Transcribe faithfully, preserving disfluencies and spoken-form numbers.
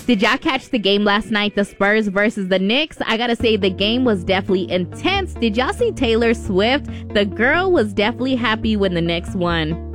Did y'all catch the game last night, the Spurs versus the Knicks? I gotta say, the game was definitely intense. Did y'all see Taylor Swift? The girl was definitely happy when the Knicks won.